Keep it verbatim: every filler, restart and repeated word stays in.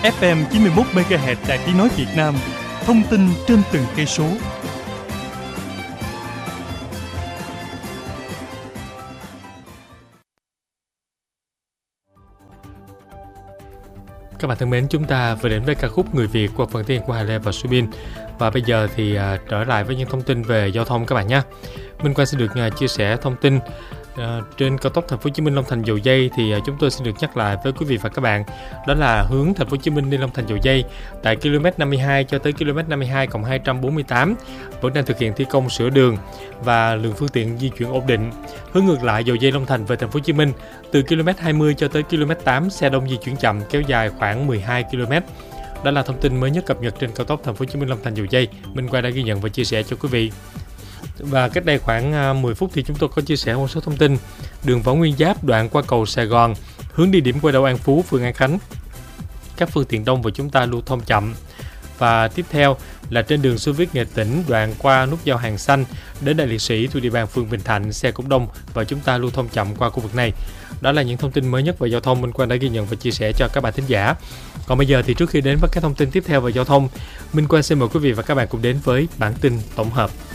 ép em chín mươi mốt mê ga héc Đài Tiếng nói Việt Nam, thông tin trên từng cây số. Các bạn thân mến, chúng ta vừa đến với ca khúc Người Việt qua phần tiếng của Hà Lê và Subin. Và bây giờ thì uh, trở lại với những thông tin về giao thông các bạn nhé. Minh Quang sẽ được uh, chia sẻ thông tin uh, trên cao tốc Thành phố Hồ Chí Minh Long Thành Dầu Giây. Thì uh, chúng tôi xin được nhắc lại với quý vị và các bạn, đó là hướng Thành phố Hồ Chí Minh đi Long Thành Dầu Giây tại km năm mươi hai cho tới km năm mươi hai cộng hai trăm bốn mươi tám vẫn đang thực hiện thi công sửa đường và lượng phương tiện di chuyển ổn định. Hướng ngược lại Dầu Giây Long Thành về Thành phố Hồ Chí Minh từ km hai mươi cho tới km tám xe đông di chuyển chậm kéo dài khoảng mười hai ki lô mét. Đó là thông tin mới nhất cập nhật trên cao tốc Thành phố Hồ Chí Minh Long Thành Dầu Giây. Minh Quang đã ghi nhận và chia sẻ cho quý vị. Và cách đây khoảng mười phút thì chúng tôi có chia sẻ một số thông tin. Đường Võ Nguyên Giáp đoạn qua cầu Sài Gòn, hướng đi điểm quay đầu An Phú, phường An Khánh, các phương tiện đông và chúng ta lưu thông chậm. Và tiếp theo là trên đường Xô Viết Nghệ Tĩnh đoạn qua nút giao Hàng Xanh đến Đại Liệt Sĩ thuộc địa bàn phường Bình Thạnh, xe cũng đông và chúng ta lưu thông chậm qua khu vực này. Đó là những thông tin mới nhất về giao thông Minh Quang đã ghi nhận và chia sẻ cho các bạn thính giả. Còn bây giờ thì trước khi đến với các thông tin tiếp theo về giao thông, Minh Quang xin mời quý vị và các bạn cùng đến với bản tin tổng hợp.